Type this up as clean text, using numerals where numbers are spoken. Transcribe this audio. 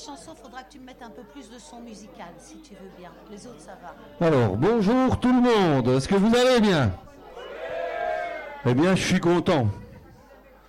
chanson, il faudra que tu me mettes un peu plus de son musical, si tu veux bien. Les autres, ça va. Alors, bonjour tout le monde. Est-ce que vous allez bien ? Eh bien, je suis content.